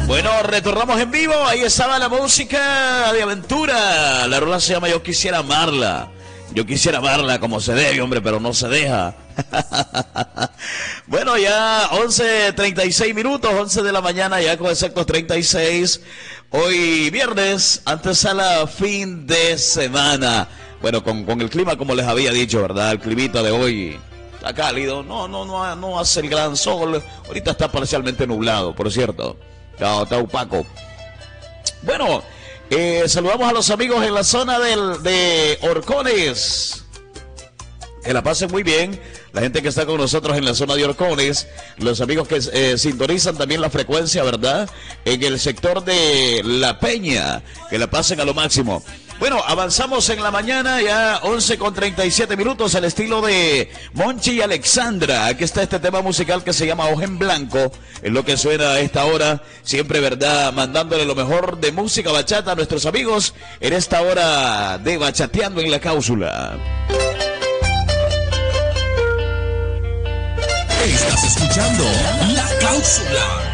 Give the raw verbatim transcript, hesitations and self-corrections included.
Bueno, retornamos en vivo. Ahí estaba la música de aventura. La rola se llama Yo Quisiera Amarla. Yo quisiera amarla como se debe, hombre, pero no se deja. Bueno, ya once treinta y seis minutos, once de la mañana, ya con exactos treinta y seis. Hoy viernes, antesala fin de semana. Bueno, con, con el clima, como les había dicho, ¿verdad? El climita de hoy está cálido. No, no, no, no hace el gran sol. Ahorita está parcialmente nublado, por cierto. Está, está opaco. Bueno, eh, saludamos a los amigos en la zona del, de Horcones. Que la pasen muy bien. La gente que está con nosotros en la zona de Horcones. Los amigos que eh, sintonizan también la frecuencia, ¿verdad? En el sector de La Peña. Que la pasen a lo máximo. Bueno, avanzamos en la mañana, ya once con treinta y siete minutos, al estilo de Monchi y Alexandra. Aquí está este tema musical que se llama Hoja en Blanco, es lo que suena a esta hora, siempre, ¿verdad?, mandándole lo mejor de música bachata a nuestros amigos en esta hora de Bachateando en la Cápsula. Estás escuchando La Cápsula.